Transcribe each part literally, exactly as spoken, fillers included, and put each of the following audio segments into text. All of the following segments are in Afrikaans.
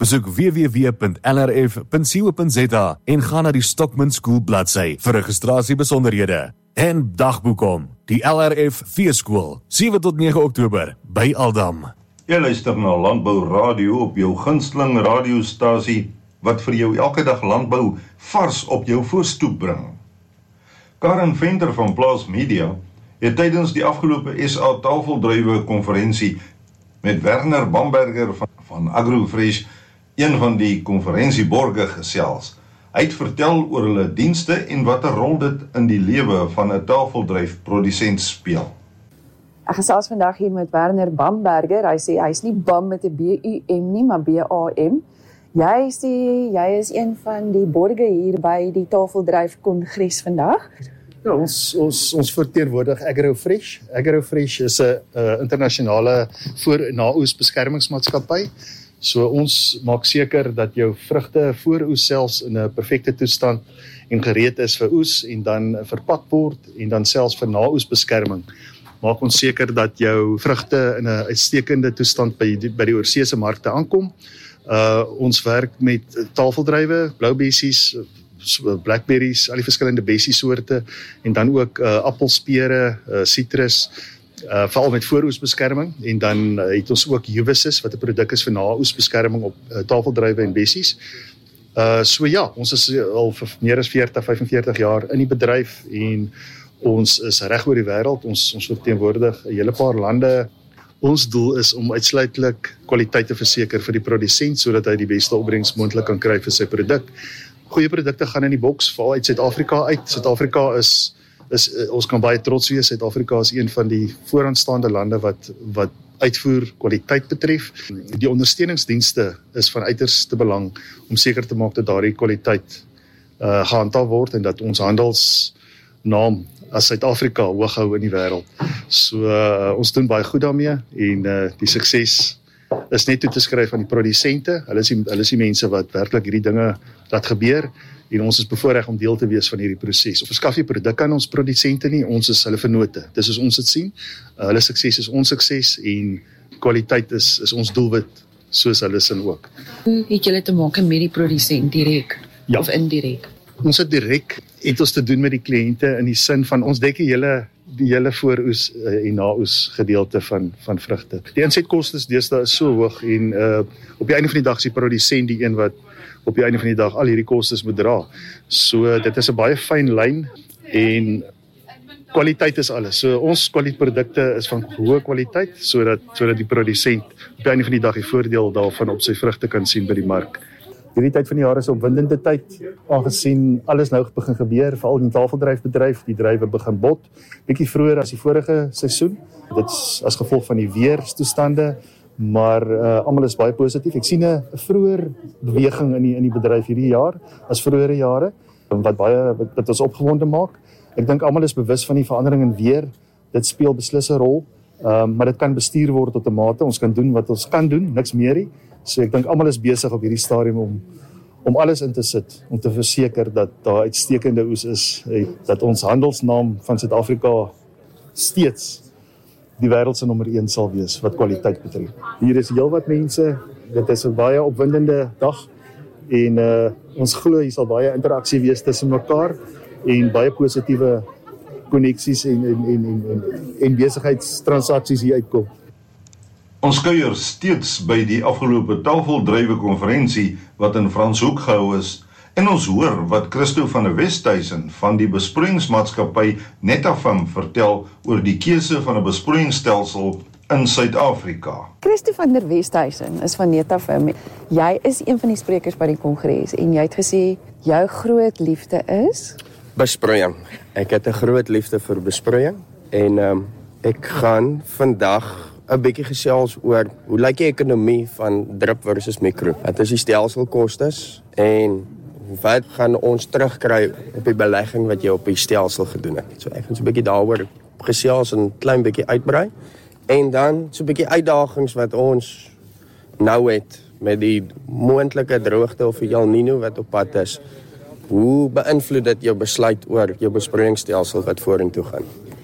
Besoek w w w punt l r f punt co punt z a en ga na die Stockman School bladsy vir registrasiebesonderhede. En dagboek om, die L R F Veeskool, sewe tot nege Oktober, by Aldam. Jy luister na Landbou Radio op jou gunsteling radiostasie, wat vir jou elke dag landbou vars op jou voorstoep bring. Karen Venter van Plaas Media het tydens die afgelope S A Tafeldruiwe konferensie met Werner Bamberger van, van AgroFresh, een van die konferensieborge gesels. Hy het vertel oor hulle dienste en wat 'n rol dit in die lewe van 'n tafeldruifprodusent speel. Ek gesels vandag hier met Werner Bamberger. Hy sê hy is nie Bam met 'n B U M nie, maar B A M. Jy sê jy is een van die borge hier by die Tafeldruifkongres vandag. Ja, ons ons ons verteenwoordig AgroFresh. AgroFresh is 'n uh, internasionale voor- en na-oes beskermingsmaatskappy. So ons maak seker dat jou vrugte voor oes selfs in 'n perfekte toestand en gereed is vir oes en dan verpak word en dan selfs vir na-oes beskerming. Maak ons seker dat jou vrugte in 'n uitstekende toestand by die, by die oorseese markte aankom. Uh ons werk met tafeldruiwe, blou bessies, blackberries, al die verskillende bessiesoorte en dan ook uh, appelspere, uh, citrus, uh, veral met vooroesbeskerming en dan uh, het ons ook Juvisis wat 'n produk is vir na-oesbeskerming op uh, tafeldruiwe en bessies. Uh, so ja, ons is al vir meer as veertig, vyfenveertig jaar in die bedryf en ons is reg oor die wêreld. Ons ons verteenwoordig 'n hele paar lande. Ons doel is om uitsluitlik kwaliteit te verseker vir die produsent sodat hy die beste opbrengs moontlik kan kry vir sy produk. Goeie produkte gaan in die boks, veral uit Suid-Afrika uit. Suid-Afrika is is ons kan baie trots wees. Suid-Afrika is een van die vooraanstaande lande wat wat uitvoer kwaliteit betref. Die ondersteuningsdienste is van uiterste belang om seker te maak dat daardie kwaliteit uh, gehandhaaf word en dat ons handelsnaam as Suid-Afrika hoog hou in die wêreld. So uh, ons doen baie goed daarmee en uh, die sukses is net toe te skryf aan die produsente. Hulle is die, hulle is die mense wat werklik hierdie dinge laat gebeur en ons is bevoorreg om deel te wees van hierdie proses. Ons verskaf nie produk aan ons produsente nie, ons is hulle vennote. Dis is ons dit sien. Uh, hulle sukses is ons sukses en kwaliteit is is ons doelwit soos hulle sin ook. Hoe het julle te maak met die produsent direk ja. of indirek? Ons het direk het ons te doen met die kliënte in die sin van ons dek die hele die hele vooroes uh, en na-oes gedeelte van van vrugte. Die insetkostes deesdae is so hoog en uh, op die einde van die dag is die produsent die een wat op die einde van die dag al hierdie kostes moet dra. So dit is 'n baie fyn lyn en kwaliteit is alles. So ons kwaliteitprodukte is van hoë kwaliteit sodat sodat die produsent op die einde van die dag die voordeel daarvan op sy vrugte kan sien by die mark. Hierdie tyd van die jaar is 'n opwindende tyd, aangesien alles nou begin gebeur, veral in die tafeldruifbedryf, die druiwe begin bot, bietjie vroeër as die vorige seisoen. Dit is as gevolg van die weerstoestande, maar uh, almal is baie positief. Ek sien 'n vroeër beweging in die in die bedryf hierdie jaar as vroeëre jare, wat baie wat, wat ons opgewonde maak. Ek dink almal is bewus van die verandering in weer. Dit speel beslis 'n rol, um, maar dit kan bestuur word tot 'n mate. Ons kan doen wat ons kan doen, niks meer nie. So ek dink almal is besig op hierdie stadium om om alles in te sit om te verseker dat daar uitstekende oes is, dat ons handelsnaam van Suid-Afrika steeds die wêreld se nommer een sal wees wat kwaliteit betref. Hier is heelwat mense, dit is 'n baie opwindende dag en uh, ons glo hier sal baie interaksie wees tussen mekaar en baie positiewe koneksies en en en en en, en besigheidstransaksies hier uitkom. Ons kuier steeds by die afgelope tafeldruiwe konferensie wat in Franshoek gehou is en ons hoor wat Christo van der Westhuizen van die besproeiingsmaatskappy Netafim vertel oor die keuse van 'n besproeiingsstelsel in Suid-Afrika. Christo van der Westhuizen is van Netafim. Jy is een van die sprekers by die kongres en jy het gesê jou groot liefde is besproeiing. Ek het 'n groot liefde vir besproeiing en um, ek gaan vandag 'n bietjie gesels oor hoe lyk die ekonomie van drip versus mikro. Dit is die stelselkostes en wat gaan ons terugkry op die belegging wat jy op die stelsel gedoen het. So ek gaan so 'n bietjie daaroor gesels en 'n klein bietjie uitbrei en dan so 'n bietjie uitdagings wat ons nou het met die moontlike droogte of die El Niño wat op pad is. Hoe beïnvloed dit jou besluit oor jou besproeiingsstelsel wat vorentoe gaan?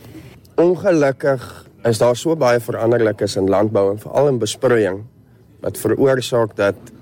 Ongelukkig is daar so baie veranderlikes in landbou en veral in besproeiing wat veroorsaak dat